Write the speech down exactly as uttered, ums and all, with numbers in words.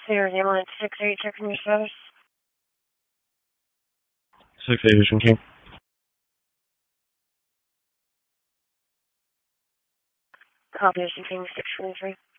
Sierra Ambulance six eight, checking your status. six eight, Ocean King. Copy, Ocean King six twenty-three.